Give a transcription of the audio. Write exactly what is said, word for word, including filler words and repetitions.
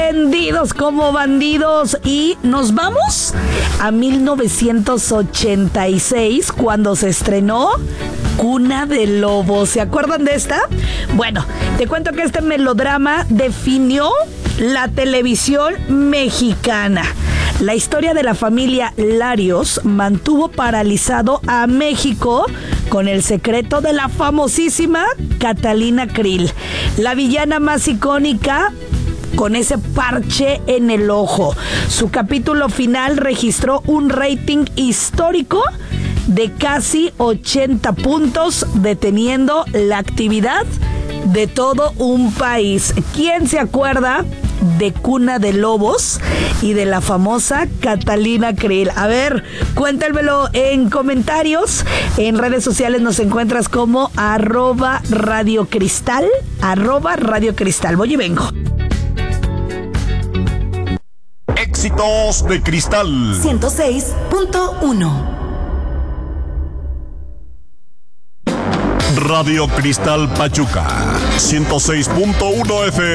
Prendidos como bandidos. Y nos vamos a mil novecientos ochenta y seis, cuando se estrenó Cuna de Lobos. ¿Se acuerdan de esta? Bueno, te cuento que este melodrama definió la televisión mexicana. La historia de la familia Larios mantuvo paralizado a México con el secreto de la famosísima Catalina Krill, la villana más icónica con ese parche en el ojo. Su capítulo final registró un rating histórico de casi ochenta puntos, deteniendo la actividad de todo un país. ¿Quién se acuerda de Cuna de Lobos y de la famosa Catalina Krill? A ver, cuéntamelo en comentarios. En redes sociales nos encuentras como arroba Radio Cristal, arroba Radio Cristal. Voy y vengo. Éxitos de Cristal ciento seis punto uno. Radio Cristal Pachuca ciento seis punto uno F M.